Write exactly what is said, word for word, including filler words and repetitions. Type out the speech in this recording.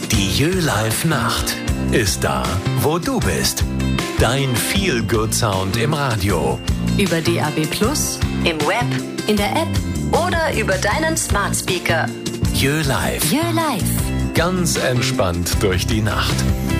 Die Jö-Live-Nacht ist da, wo du bist. Dein Feel-Good-Sound im Radio. Über D A B plus, im Web, in der App oder über deinen Smart Speaker. Jö-Live. Jö-Live. Ganz entspannt durch die Nacht.